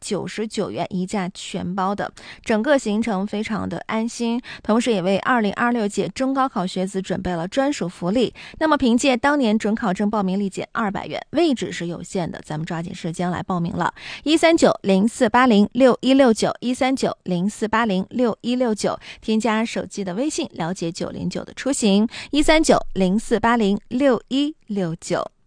99元一价全包的，整个行程非常的安心，同时也为2026届中高考学子准备了专属福利。那么凭借当年准考证报名立减200元，位置是有限的，咱们抓紧时间来报名了。13904806169，13904806169，添加手机的微信了解909的出行，13904806169。